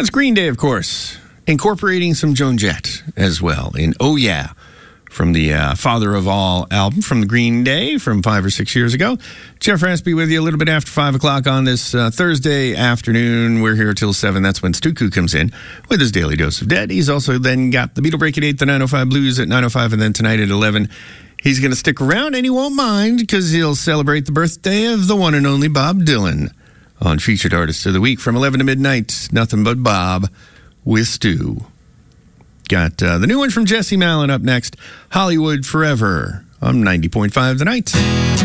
That's Green Day, of course, incorporating some Joan Jett as well in Oh Yeah, from the Father of All album from the Green Day from 5 or 6 years ago. Jeff Raspy with you a little bit after 5 o'clock on this Thursday afternoon. We're here till 7. That's when Stuku comes in with his daily dose of dead. He's also then got the Beatle Break at 8, the 905 Blues at 905, and then tonight at 11. He's going to stick around, and he won't mind because he'll celebrate the birthday of the one and only Bob Dylan on Featured Artist of the Week from 11 to midnight. Nothing but Bob with Stu. Got the new one from Jesse Malin up next, Hollywood Forever, on 90.5 The Night.